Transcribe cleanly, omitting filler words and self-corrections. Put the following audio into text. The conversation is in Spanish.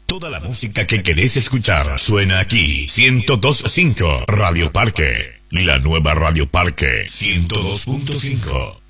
Toda la música que querés escuchar suena aquí. 102.5 Radio Parque. La nueva Radio Parque 102.5.